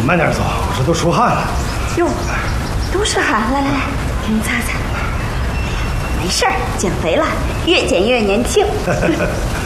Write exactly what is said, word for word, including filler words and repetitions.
慢点走，我这都出汗了。 哟，都是汗，来来来，给你擦擦。没事儿，减肥了，越减越年轻。